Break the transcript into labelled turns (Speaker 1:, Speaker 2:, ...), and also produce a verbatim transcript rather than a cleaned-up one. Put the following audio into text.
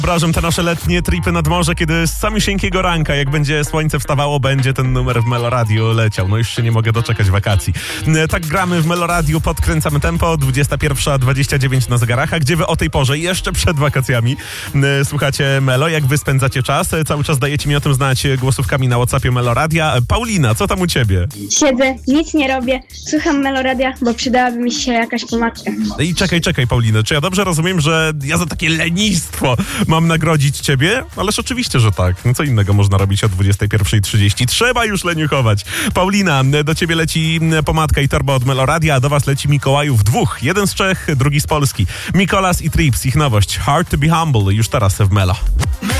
Speaker 1: Wyobrażam te nasze letnie tripy nad morze, kiedy z samisieńkiego ranka, jak będzie słońce wstawało, będzie ten numer w Meloradiu leciał. No już się nie mogę doczekać wakacji. Tak gramy w Meloradiu, podkręcamy tempo, dwudziesta pierwsza dwadzieścia dziewięć na zegarach, a gdzie wy o tej porze, jeszcze przed wakacjami, słuchacie Melo, jak wy spędzacie czas? Cały czas dajecie mi o tym znać głosówkami na WhatsAppie Meloradia. Paulina, co tam u ciebie?
Speaker 2: Siedzę, nic nie robię, słucham Meloradia, bo przydałaby mi się jakaś pomadka.
Speaker 1: I czekaj, czekaj, Paulino, czy ja dobrze rozumiem, że ja za takie lenistwo mam nagrodzić ciebie? Ależ oczywiście, że tak. No co innego można robić o dwudziesta pierwsza trzydzieści? Trzeba już leniuchować. Paulina, do ciebie leci pomadka i torba od Meloradia, a do was leci Mikołajów dwóch. Jeden z Czech, drugi z Polski. Mikolas i Trips, ich nowość Hard to be Humble, już teraz w Melo.